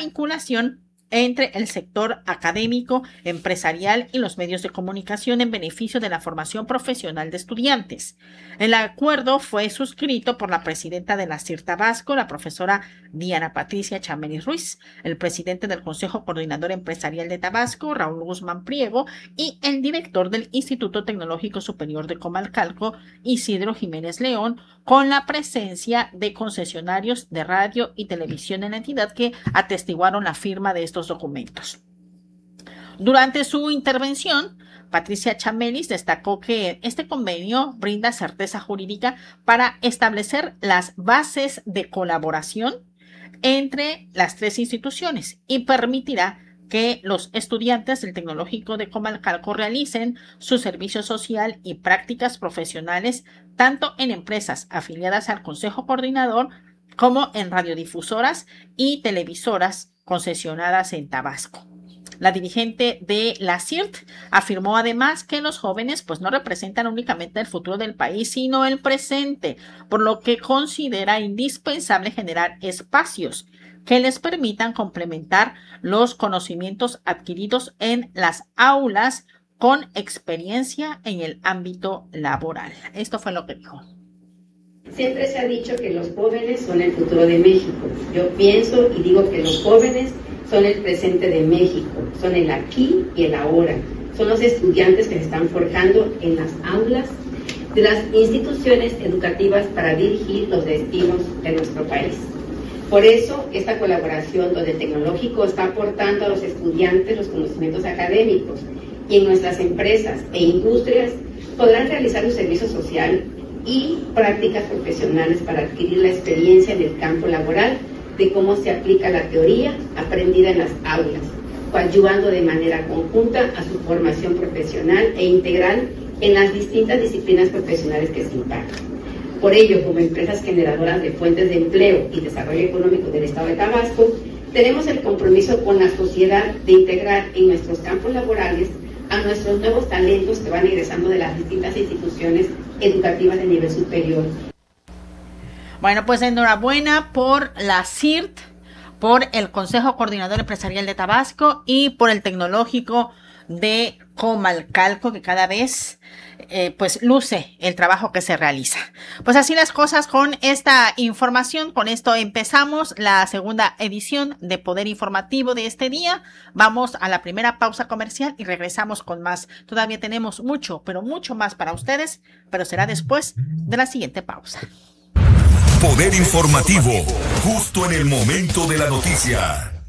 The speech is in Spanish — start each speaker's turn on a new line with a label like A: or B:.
A: vinculación entre el sector académico, empresarial y los medios de comunicación en beneficio de la formación profesional de estudiantes. El acuerdo fue suscrito por la presidenta de la CIRT Tabasco, la profesora Diana Patricia Chamelis Ruiz, el presidente del Consejo Coordinador Empresarial de Tabasco, Raúl Guzmán Priego, y el director del Instituto Tecnológico Superior de Comalcalco, Isidro Jiménez León, con la presencia de concesionarios de radio y televisión en la entidad que atestiguaron la firma de estos documentos. Durante su intervención, Patricia Chamelis destacó que este convenio brinda certeza jurídica para establecer las bases de colaboración entre las tres instituciones y permitirá que los estudiantes del Tecnológico de Comalcalco realicen su servicio social y prácticas profesionales tanto en empresas afiliadas al Consejo Coordinador como en radiodifusoras y televisoras concesionadas en Tabasco. La dirigente de la CIRT afirmó además que los jóvenes no representan únicamente el futuro del país, sino el presente, por lo que considera indispensable generar espacios que les permitan complementar los conocimientos adquiridos en las aulas con experiencia en el ámbito laboral. Esto fue lo que dijo.
B: Siempre se ha dicho que los jóvenes son el futuro de México. Yo pienso y digo que los jóvenes son el presente de México, son el aquí y el ahora. Son los estudiantes que se están forjando en las aulas de las instituciones educativas para dirigir los destinos de nuestro país. Por eso, esta colaboración donde el tecnológico está aportando a los estudiantes los conocimientos académicos y en nuestras empresas e industrias podrán realizar un servicio social y prácticas profesionales para adquirir la experiencia en el campo laboral de cómo se aplica la teoría aprendida en las aulas, coadyuvando de manera conjunta a su formación profesional e integral en las distintas disciplinas profesionales que se imparten. Por ello, como empresas generadoras de fuentes de empleo y desarrollo económico del Estado de Tabasco, tenemos el compromiso con la sociedad de integrar en nuestros campos laborales a nuestros nuevos talentos que van ingresando de las distintas instituciones educativas de nivel superior.
A: Bueno, pues enhorabuena por la CIRT, por el Consejo Coordinador Empresarial de Tabasco y por el Tecnológico de Comalcalco, que cada vez luce el trabajo que se realiza. Pues así las cosas con esta información. Con esto empezamos la segunda edición de Poder Informativo de este día. Vamos a la primera pausa comercial y regresamos con más. Todavía tenemos mucho, pero mucho más para ustedes, pero será después de la siguiente pausa.
C: Poder Informativo, justo en el momento de la noticia.